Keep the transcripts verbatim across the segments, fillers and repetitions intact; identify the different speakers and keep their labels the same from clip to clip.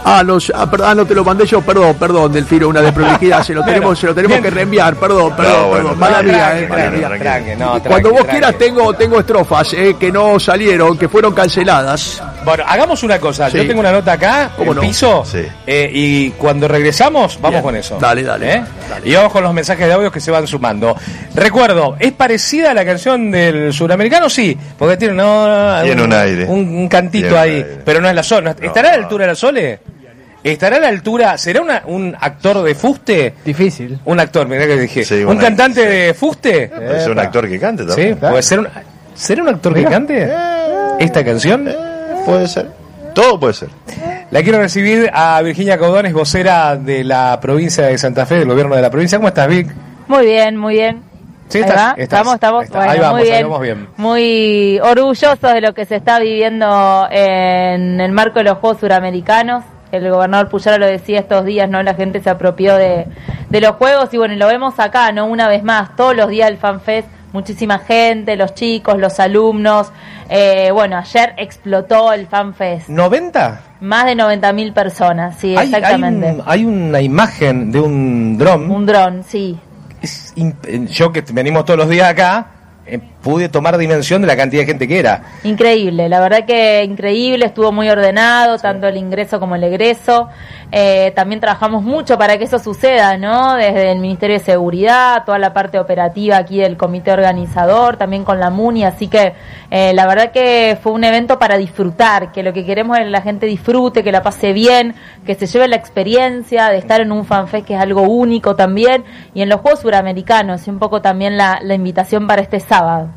Speaker 1: Ah, no, ah, perdón, ah, no te lo mandé yo, perdón, perdón, Delfino, una desprolijidad, se lo tenemos, se lo tenemos que reenviar, perdón, perdón,
Speaker 2: no, bueno,
Speaker 1: perdón, mala mía, eh, mala mía. Cuando vos quieras tengo, tengo estrofas, eh, que no salieron, que fueron canceladas.
Speaker 3: Bueno, hagamos una cosa, sí. Yo tengo una nota acá, en
Speaker 1: no?
Speaker 3: piso,
Speaker 2: sí.
Speaker 3: eh, y cuando regresamos, vamos Bien. con eso.
Speaker 1: Dale, dale,
Speaker 3: ¿Eh?
Speaker 1: dale.
Speaker 3: Y vamos con los mensajes de audio que se van sumando. Recuerdo, ¿es parecida a la canción del suramericano? Sí, porque tiene, no,
Speaker 2: tiene un, un aire.
Speaker 3: Un, un cantito
Speaker 2: tiene
Speaker 3: ahí,
Speaker 2: aire.
Speaker 3: pero no es la Sole.
Speaker 2: No,
Speaker 3: ¿Estará a la
Speaker 2: no.
Speaker 3: altura de la Sole? ¿Estará a la altura? ¿Será una, un actor de fuste?
Speaker 4: Difícil.
Speaker 3: Un actor, mirá que dije.
Speaker 2: Sí,
Speaker 3: ¿Un
Speaker 2: bueno,
Speaker 3: cantante
Speaker 2: sí.
Speaker 3: de fuste?
Speaker 2: Puede ser un actor que cante
Speaker 3: Sí,
Speaker 2: también.
Speaker 3: puede ser un... ¿Será un actor que cante esta canción?
Speaker 2: Puede ser. Todo puede ser.
Speaker 3: La quiero recibir a Virginia Caudones, vocera de la provincia de Santa Fe, del gobierno de la provincia. ¿Cómo estás, Vic?
Speaker 5: Muy bien, muy bien.
Speaker 3: Sí,
Speaker 5: ahí
Speaker 3: estás,
Speaker 5: va.
Speaker 3: estás,
Speaker 5: estamos, estamos,
Speaker 3: ahí, está.
Speaker 5: bueno,
Speaker 3: ahí vamos,
Speaker 5: muy
Speaker 3: ahí
Speaker 5: bien,
Speaker 3: vamos bien.
Speaker 5: Muy orgullosos de lo que se está viviendo en el marco de los Juegos Suramericanos. El gobernador Puyaro lo decía estos días, ¿no? La gente se apropió de, de los Juegos y bueno, y lo vemos acá, ¿no? Una vez más, todos los días del FanFest, muchísima gente, los chicos, los alumnos. Eh, bueno, ayer explotó el FanFest.
Speaker 3: ¿noventa?
Speaker 5: Más de noventa mil personas, sí,
Speaker 3: hay,
Speaker 5: exactamente.
Speaker 3: Hay, un, hay una imagen de un dron.
Speaker 5: Un dron, sí.
Speaker 3: Es imp- yo que venimos todos los días acá, eh, pude tomar dimensión de la cantidad de gente que era.
Speaker 5: Increíble, la verdad que increíble, estuvo muy ordenado, sí. Tanto el ingreso como el egreso. Eh, también trabajamos mucho para que eso suceda, ¿no? Desde el Ministerio de Seguridad, toda la parte operativa aquí del comité organizador, también con la MUNI, así que eh, la verdad que fue un evento para disfrutar, que lo que queremos es que la gente disfrute, que la pase bien, que se lleve la experiencia de estar en un FanFest que es algo único también, y en los Juegos Suramericanos, y un poco también la, la invitación para este sábado.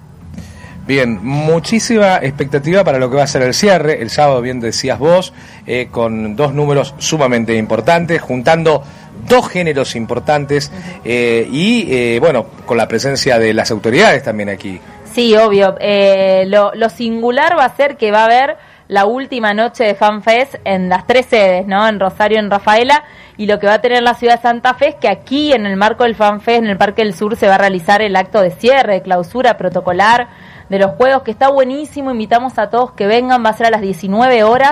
Speaker 3: Bien, muchísima expectativa para lo que va a ser el cierre, el sábado, bien decías vos, eh, con dos números sumamente importantes, juntando dos géneros importantes eh, y, eh, bueno, con la presencia de las autoridades también aquí.
Speaker 5: Sí, obvio. Eh, lo, lo singular va a ser que va a haber la última noche de FanFest en las tres sedes, ¿no? En Rosario, en Rafaela, y lo que va a tener la ciudad de Santa Fe es que aquí, en el marco del FanFest, en el Parque del Sur, se va a realizar el acto de cierre, de clausura protocolar de los Juegos, que está buenísimo, invitamos a todos que vengan, va a ser a las diecinueve horas,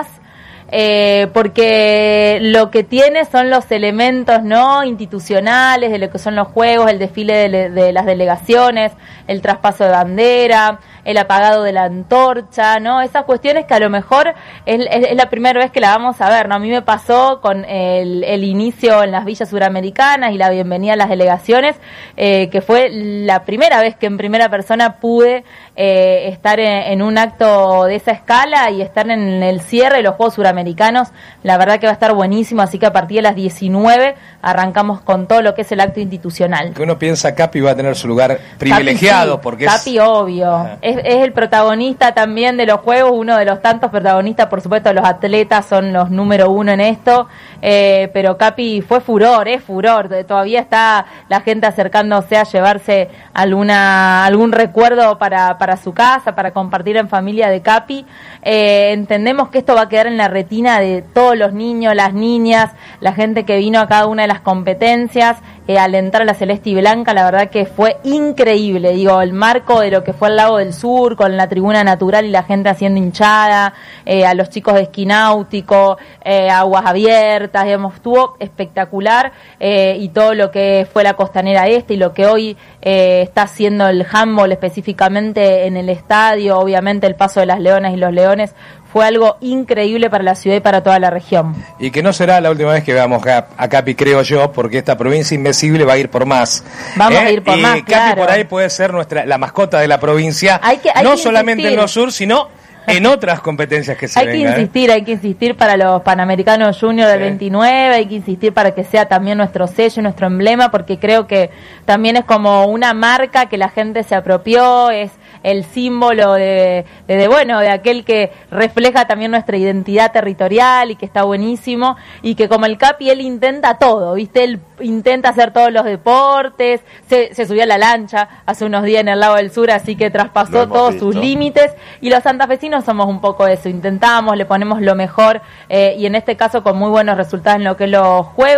Speaker 5: eh, porque lo que tiene son los elementos, ¿no? Institucionales de lo que son los Juegos, el desfile de, de las delegaciones, el traspaso de bandera, el apagado de la antorcha, ¿no? Esas cuestiones que a lo mejor es, es, es la primera vez que la vamos a ver, ¿no? A mí me pasó con el, el inicio en las villas suramericanas y la bienvenida a las delegaciones, eh, que fue la primera vez que en primera persona pude eh, estar en, en un acto de esa escala y estar en el cierre de los Juegos Suramericanos. La verdad que va a estar buenísimo, así que a partir de las diecinueve arrancamos con todo lo que es el acto institucional.
Speaker 3: Que uno piensa Capi va a tener su lugar privilegiado,
Speaker 5: Capi, sí.
Speaker 3: porque
Speaker 5: Capi,
Speaker 3: es...
Speaker 5: obvio. Ajá. Es, es el protagonista también de los Juegos, uno de los tantos protagonistas, por supuesto los atletas son los número uno en esto, eh, pero Capi fue furor, es furor, todavía está la gente acercándose a llevarse alguna algún recuerdo para, para su casa, para compartir en familia de Capi. Eh, entendemos que esto va a quedar en la retina de todos los niños, las niñas, la gente que vino a cada una de las competencias, eh, alentar a la celeste y blanca, la verdad que fue increíble, digo, el marco de lo que fue el Lago del Sur, con la tribuna natural y la gente haciendo hinchada, eh, a los chicos de esquí náutico, eh, aguas abiertas, digamos, estuvo espectacular, eh, y todo lo que fue la Costanera Este y lo que hoy eh, está haciendo el handball específicamente en el estadio, obviamente el paso de las leonas y los leones, fue algo increíble para la ciudad y para toda la región.
Speaker 3: Y que no será la última vez que veamos a Capi, creo yo, porque esta provincia invencible va a ir por más.
Speaker 5: Vamos
Speaker 3: ¿Eh?
Speaker 5: a ir por
Speaker 3: y
Speaker 5: más,
Speaker 3: Capi
Speaker 5: claro.
Speaker 3: por ahí puede ser nuestra la mascota de la provincia,
Speaker 5: hay que, hay
Speaker 3: no
Speaker 5: que
Speaker 3: solamente
Speaker 5: insistir.
Speaker 3: en los sur, sino en otras competencias que se
Speaker 5: hay
Speaker 3: vengan.
Speaker 5: que insistir,
Speaker 3: ¿eh?
Speaker 5: hay que insistir para los Panamericanos Junior del sí. veintinueve, hay que insistir para que sea también nuestro sello, nuestro emblema, porque creo que también es como una marca que la gente se apropió, es el símbolo de, de, de bueno, de aquel que refleja también nuestra identidad territorial y que está buenísimo, y que como el Capi él intenta todo, ¿viste? Él intenta hacer todos los deportes, se, se subió a la lancha hace unos días en el Lago del Sur, así que traspasó todos visto. sus límites, y los santafesinos somos un poco eso, intentamos, le ponemos lo mejor, eh, y en este caso con muy buenos resultados en lo que es los Juegos.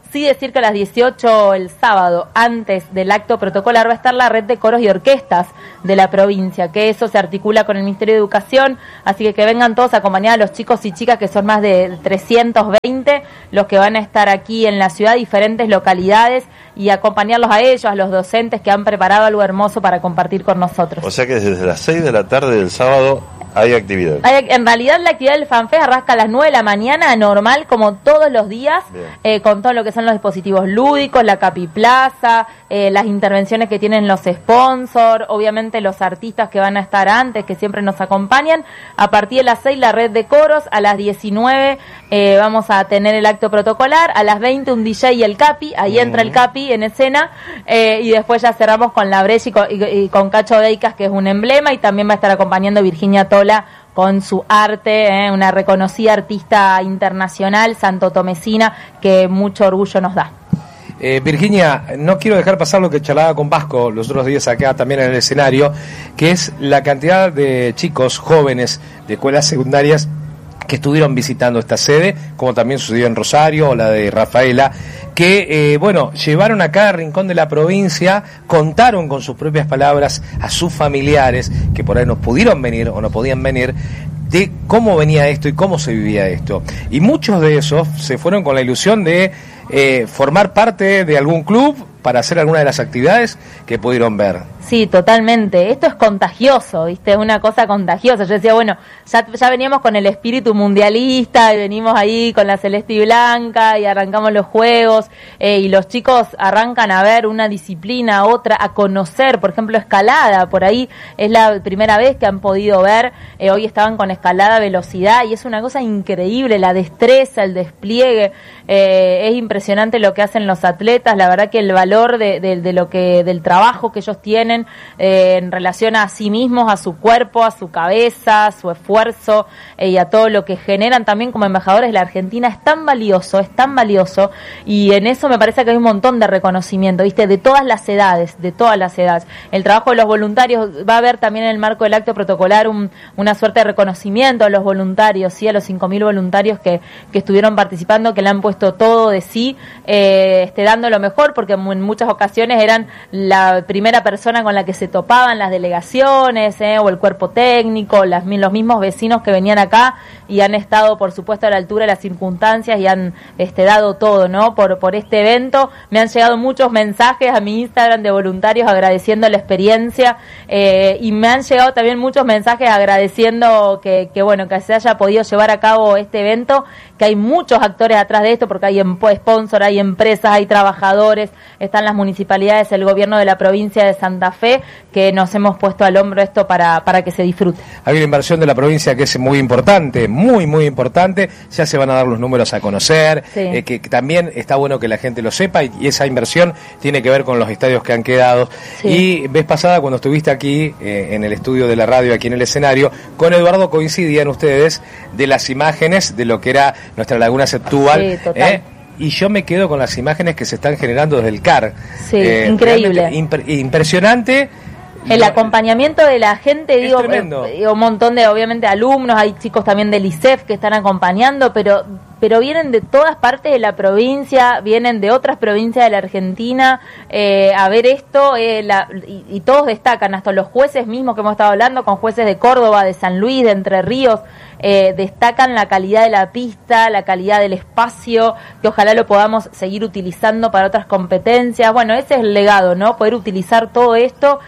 Speaker 5: Sí decir que a las dieciocho el sábado, antes del acto protocolar, va a estar la red de coros y orquestas de la provincia, que eso se articula con el Ministerio de Educación, así que que vengan todos acompañados, los chicos y chicas, que son más de trescientos veinte, los que van a estar aquí en la ciudad, diferentes localidades, y acompañarlos a ellos, a los docentes que han preparado algo hermoso para compartir con nosotros.
Speaker 2: O sea que desde las seis de la tarde del sábado hay actividad.
Speaker 5: Hay, en realidad la actividad del FanFest arranca a las nueve de la mañana, normal, como todos los días, eh, con todo lo que son los dispositivos lúdicos, la Capiplaza, eh, las intervenciones que tienen los sponsors, obviamente los artistas que van a estar antes, que siempre nos acompañan. A partir de las seis la red de coros, a las diecinueve eh, vamos a tener el acto protocolar, a las veinte un D J y el Capi, ahí uh-huh. entra el Capi en escena, eh, y después ya cerramos con la Brecha y con, y, y con Cacho Deicas, que es un emblema, y también va a estar acompañando Virginia Tola con su arte, eh, una reconocida artista internacional santotomecina que mucho orgullo nos da.
Speaker 3: Eh, Virginia, no quiero dejar pasar lo que charlaba con Vasco los otros días acá también en el escenario, que es la cantidad de chicos jóvenes de escuelas secundarias que estuvieron visitando esta sede, como también sucedió en Rosario o la de Rafaela, que, eh, bueno, llevaron a cada rincón de la provincia, contaron con sus propias palabras a sus familiares, que por ahí no pudieron venir o no podían venir, de cómo venía esto y cómo se vivía esto. Y muchos de esos se fueron con la ilusión de eh, formar parte de algún club para hacer alguna de las actividades que pudieron ver.
Speaker 5: Sí, totalmente. Esto es contagioso, ¿viste? Es una cosa contagiosa. Yo decía, bueno, ya, ya veníamos con el espíritu mundialista, y venimos ahí con la celeste y blanca, y arrancamos los juegos, eh, y los chicos arrancan a ver una disciplina, otra, a conocer, por ejemplo, escalada. Por ahí es la primera vez que han podido ver, eh, hoy estaban con escalada velocidad, y es una cosa increíble, la destreza, el despliegue. Eh, es impresionante lo que hacen los atletas, la verdad que el valor de, de, de lo que, del trabajo que ellos tienen, Eh, en relación a sí mismos, a su cuerpo, a su cabeza, a su esfuerzo, eh, y a todo lo que generan también como embajadores de la Argentina, es tan valioso, es tan valioso, y en eso me parece que hay un montón de reconocimiento, ¿viste? De todas las edades, de todas las edades. El trabajo de los voluntarios, va a haber también en el marco del acto protocolar un, una suerte de reconocimiento a los voluntarios, ¿sí? A los cinco mil voluntarios que, que estuvieron participando, que le han puesto todo de sí, eh, este, dando lo mejor, porque en muchas ocasiones eran la primera persona con la que se topaban las delegaciones, eh, o el cuerpo técnico, las, los mismos vecinos que venían acá, y han estado, por supuesto, a la altura de las circunstancias, y han este, dado todo, ¿no? Por, por este evento. Me han llegado muchos mensajes a mi Instagram de voluntarios agradeciendo la experiencia, eh, y me han llegado también muchos mensajes agradeciendo que, que, bueno, que se haya podido llevar a cabo este evento, que hay muchos actores atrás de esto, porque hay sponsor, hay empresas, hay trabajadores, están las municipalidades, el gobierno de la provincia de Santa Fe, que nos hemos puesto al hombro esto para, para que se disfrute.
Speaker 3: Hay una inversión de la provincia que es muy importante, muy, muy importante, ya se van a dar los números a conocer, sí. eh, que, que también está bueno que la gente lo sepa, y, y esa inversión tiene que ver con los estadios que han quedado. Sí. Y vez pasada, cuando estuviste aquí, eh, en el estudio de la radio, aquí en el escenario, con Eduardo coincidían ustedes de las imágenes de lo que era nuestra laguna Septúbal.
Speaker 5: Sí, total.
Speaker 3: Eh, y yo me quedo con las imágenes que se están generando desde el C A R.
Speaker 5: Sí, eh, increíble.
Speaker 3: Impre- impresionante.
Speaker 5: El acompañamiento de la gente, digo, eh, un montón de, obviamente, alumnos, hay chicos también del I C E F que están acompañando, pero pero vienen de todas partes de la provincia, vienen de otras provincias de la Argentina eh, a ver esto, eh, la, y, y todos destacan, hasta los jueces mismos que hemos estado hablando, con jueces de Córdoba, de San Luis, de Entre Ríos, eh, destacan la calidad de la pista, la calidad del espacio, que ojalá lo podamos seguir utilizando para otras competencias. Bueno, ese es el legado, ¿no? Poder utilizar todo esto,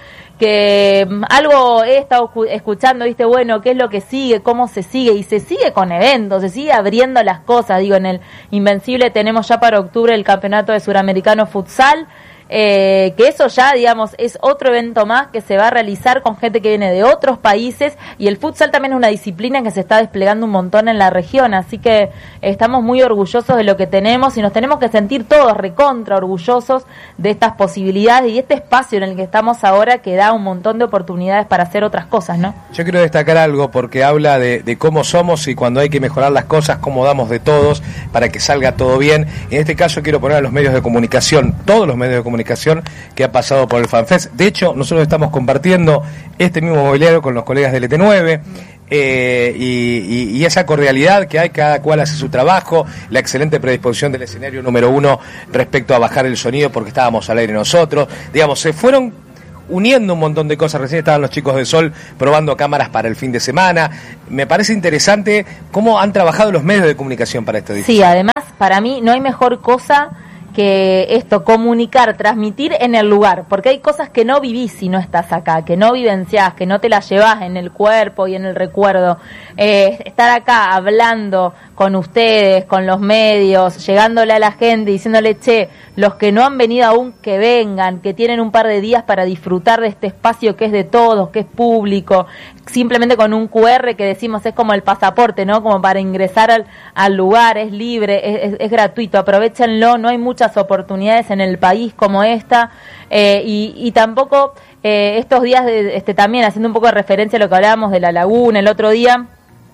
Speaker 5: que algo he estado escuchando, viste, bueno, qué es lo que sigue, cómo se sigue, y se sigue con eventos, se sigue abriendo las cosas. Digo, en el Invencible tenemos ya para octubre el campeonato de Suramericano Futsal, eh, que eso ya, digamos, es otro evento más que se va a realizar con gente que viene de otros países, y el futsal también es una disciplina que se está desplegando un montón en la región, así que estamos muy orgullosos de lo que tenemos, y nos tenemos que sentir todos recontra orgullosos de estas posibilidades y este espacio en el que estamos ahora, que da un montón de oportunidades para hacer otras cosas, ¿no?
Speaker 3: Yo quiero destacar algo, porque habla de, de cómo somos, y cuando hay que mejorar las cosas, cómo damos de todos para que salga todo bien. En este caso quiero poner a los medios de comunicación, todos los medios de comunicación, comunicación que ha pasado por el FanFest. De hecho, nosotros estamos compartiendo este mismo mobiliario con los colegas del E T nueve. Eh, y, y, y esa cordialidad que hay, cada cual hace su trabajo, la excelente predisposición del escenario número uno respecto a bajar el sonido porque estábamos al aire nosotros, digamos, se fueron uniendo un montón de cosas. Recién estaban los chicos de Sol probando cámaras para el fin de semana. Me parece interesante cómo han trabajado los medios de comunicación para este edificio.
Speaker 5: Sí, además, para mí no hay mejor cosa que esto, comunicar, transmitir en el lugar, porque hay cosas que no vivís si no estás acá, que no vivenciás, que no te las llevás en el cuerpo y en el recuerdo. Eh, estar acá hablando con ustedes, con los medios, llegándole a la gente, diciéndole, che, los que no han venido aún, que vengan, que tienen un par de días para disfrutar de este espacio que es de todos, que es público, simplemente con un cu erre que decimos es como el pasaporte, ¿no? Como para ingresar al, al lugar, es libre, es, es, es gratuito, aprovéchenlo, no hay muchas oportunidades en el país como esta, eh, y, y tampoco eh, estos días, de, este también haciendo un poco de referencia a lo que hablábamos de la laguna el otro día,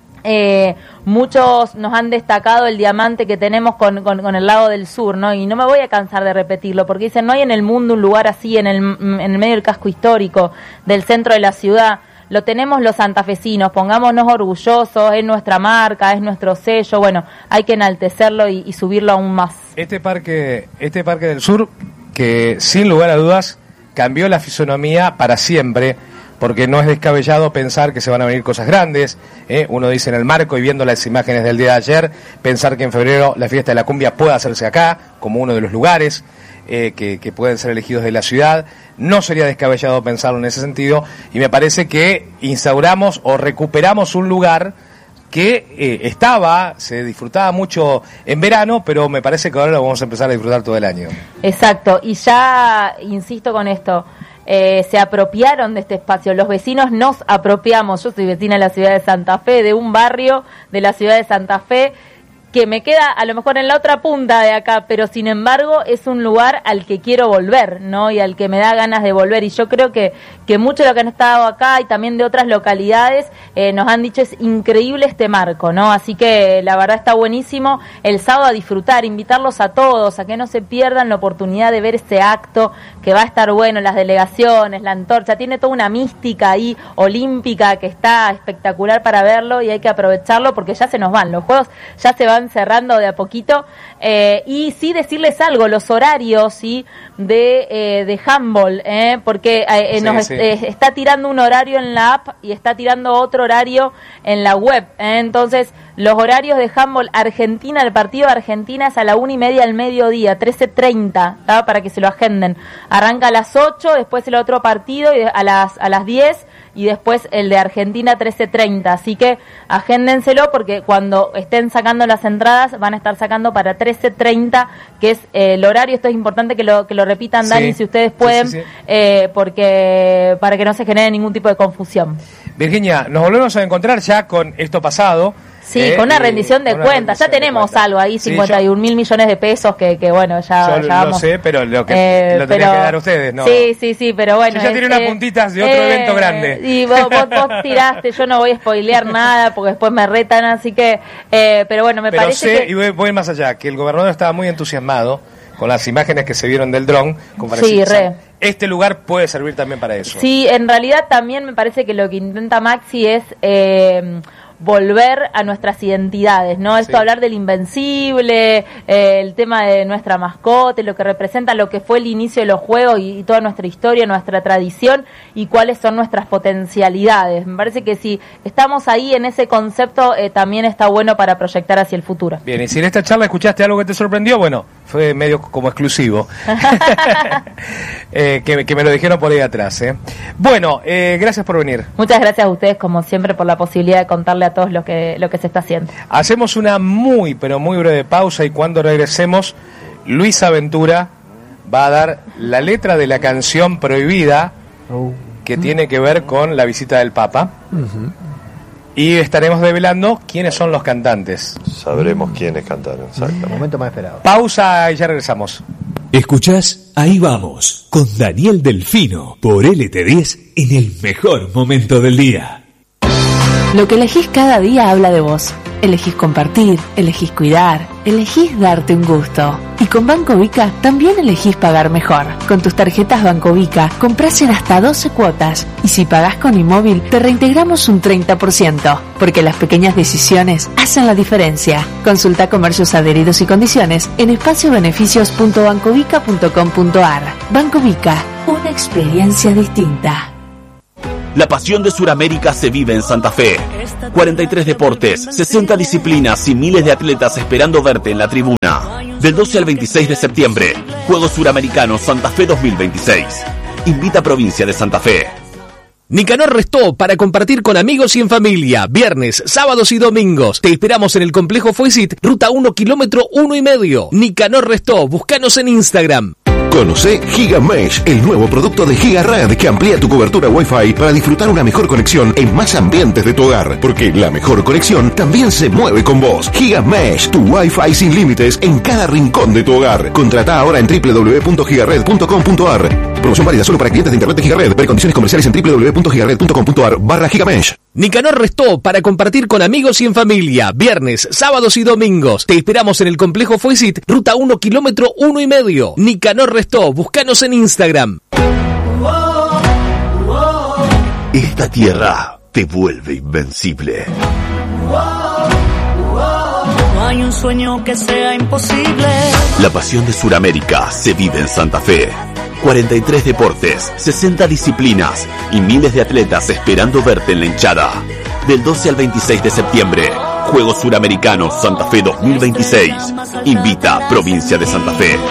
Speaker 5: Eh, muchos nos han destacado el diamante que tenemos con, con, con el lago del sur, ¿no? Y no me voy a cansar de repetirlo, porque dicen, no hay en el mundo un lugar así, en el, en el medio del casco histórico, del centro de la ciudad. Lo tenemos los santafesinos, pongámonos orgullosos, es nuestra marca, es nuestro sello, bueno, hay que enaltecerlo y, y subirlo aún más.
Speaker 3: Este parque, este parque del sur, que sin lugar a dudas cambió la fisonomía para siempre, porque no es descabellado pensar que se van a venir cosas grandes, ¿eh? Uno dice en el marco y viendo las imágenes del día de ayer, pensar que en febrero la fiesta de la cumbia pueda hacerse acá, como uno de los lugares eh, que, que pueden ser elegidos de la ciudad, no sería descabellado pensarlo en ese sentido, y me parece que instauramos o recuperamos un lugar que eh, estaba, se disfrutaba mucho en verano, pero me parece que ahora lo vamos a empezar a disfrutar todo el año.
Speaker 5: Exacto, y ya insisto con esto, Eh, se apropiaron de este espacio, los vecinos nos apropiamos, yo soy vecina de la ciudad de Santa Fe, de un barrio de la ciudad de Santa Fe, que me queda a lo mejor en la otra punta de acá, pero sin embargo es un lugar al que quiero volver, ¿no? Y al que me da ganas de volver, y yo creo que, que mucho de lo que han estado acá y también de otras localidades eh, nos han dicho es increíble este marco, ¿no? Así que la verdad está buenísimo el sábado a disfrutar, invitarlos a todos, a que no se pierdan la oportunidad de ver este acto, que va a estar bueno, las delegaciones, la antorcha, tiene toda una mística ahí olímpica que está espectacular para verlo y hay que aprovecharlo porque ya se nos van, los juegos ya se van cerrando de a poquito, eh, y sí decirles algo, los horarios sí de eh, de handball, eh, porque eh,
Speaker 3: sí,
Speaker 5: nos
Speaker 3: sí.
Speaker 5: Eh, está tirando un horario en la app y está tirando otro horario en la web, eh, entonces los horarios de handball Argentina, el partido de Argentina es a la una y media al mediodía, trece treinta, ¿tá? Para que se lo agenden, arranca a las ocho, después el otro partido y a las a las diez y después el de Argentina trece treinta, así que agéndenselo porque cuando estén sacando las entradas van a estar sacando para trece treinta, que es eh, el horario. Esto es importante que lo que lo repitan, Dani, sí, si ustedes pueden, sí, sí, sí. Eh, porque para que no se genere ningún tipo de confusión.
Speaker 3: Virginia, nos volvemos a encontrar ya con esto pasado.
Speaker 5: Sí,
Speaker 3: eh,
Speaker 5: con una rendición de cuentas, ya tenemos algo ahí, cincuenta y un mil millones de pesos que, que bueno, ya,
Speaker 3: yo
Speaker 5: ya
Speaker 3: lo
Speaker 5: vamos.
Speaker 3: sé, pero lo que
Speaker 5: eh,
Speaker 3: lo tenían que dar ustedes, ¿no?
Speaker 5: Sí, sí, sí, pero bueno.
Speaker 3: Yo ya tiré unas puntitas de otro eh, evento grande.
Speaker 5: Y vos, vos, vos tiraste, yo no voy a spoilear nada porque después me retan, así que, eh, pero bueno, me
Speaker 3: pero
Speaker 5: parece
Speaker 3: sé,
Speaker 5: que...
Speaker 3: y voy, voy más allá, que el gobernador estaba muy entusiasmado con las imágenes que se vieron del dron.
Speaker 5: Sí, re.
Speaker 3: Este lugar puede servir también para eso.
Speaker 5: Sí, en realidad también me parece que lo que intenta Maxi es... Eh, volver a nuestras identidades, ¿no? Esto, sí. Hablar del invencible, eh, el tema de nuestra mascota, lo que representa lo que fue el inicio de los juegos y, y toda nuestra historia, nuestra tradición y cuáles son nuestras potencialidades. Me parece que si estamos ahí en ese concepto, eh, también está bueno para proyectar hacia el futuro.
Speaker 3: Bien, y si en esta charla escuchaste algo que te sorprendió, bueno, fue medio como exclusivo. eh, que, que me lo dijeron por ahí atrás, ¿eh? Bueno, eh, gracias por venir.
Speaker 5: Muchas gracias a ustedes, como siempre, por la posibilidad de contarle a todos lo que, lo que se está haciendo.
Speaker 3: Hacemos una muy, pero muy breve pausa y cuando regresemos, Luisa Ventura va a dar la letra de la canción prohibida que uh-huh. tiene que ver con la visita del Papa. Uh-huh. Y estaremos develando quiénes son los cantantes.
Speaker 2: Sabremos quiénes cantaron, exactamente.
Speaker 1: El momento más esperado.
Speaker 3: Pausa y ya regresamos.
Speaker 4: Escuchás Ahí Vamos, con Daniel Delfino, por L T diez, en el mejor momento del día.
Speaker 6: Lo que elegís cada día habla de vos. Elegís compartir, elegís cuidar, elegís darte un gusto. Y con Banco Vica también elegís pagar mejor. Con tus tarjetas Banco Vica comprás en hasta doce cuotas y si pagás con Inmóvil te reintegramos un treinta por ciento, porque las pequeñas decisiones hacen la diferencia. Consulta comercios adheridos y condiciones en espacio beneficios punto bancovica punto com punto ar. Banco Vica, una experiencia distinta.
Speaker 7: La pasión de Sudamérica se vive en Santa Fe. cuarenta y tres deportes, sesenta disciplinas y miles de atletas esperando verte en la tribuna. Del doce al veintiséis de septiembre, Juegos Suramericanos Santa Fe dos mil veintiséis. Invita a Provincia de Santa Fe.
Speaker 8: Nicanor Restó para compartir con amigos y en familia. Viernes, sábados y domingos. Te esperamos en el complejo Foisit, ruta uno, kilómetro uno y medio. Nicanor Restó, búscanos en Instagram.
Speaker 9: Conoce GigaMesh, el nuevo producto de GigaRed que amplía tu cobertura Wi-Fi para disfrutar una mejor conexión en más ambientes de tu hogar. Porque la mejor conexión también se mueve con vos. GigaMesh, tu Wi-Fi sin límites en cada rincón de tu hogar. Contrata ahora en doble u doble u doble u punto gigared punto com punto ar. Promoción válida solo para clientes de internet de GigaRed. Ver condiciones comerciales en doble u doble u doble u punto gigared punto com punto ar barra GigaMesh.
Speaker 8: Nicanor Restó para compartir con amigos y en familia. Viernes, sábados y domingos. Te esperamos en el complejo Foisit, ruta uno, kilómetro uno y medio. Nicanor Restó, búscanos en Instagram.
Speaker 7: Esta tierra te vuelve invencible.
Speaker 10: No hay un sueño que sea imposible.
Speaker 7: La pasión de Sudamérica se vive en Santa Fe. cuarenta y tres deportes, sesenta disciplinas y miles de atletas esperando verte en la hinchada. Del doce al veintiséis de septiembre, Juegos Suramericanos Santa Fe dos mil veintiséis. Invita Provincia de Santa Fe.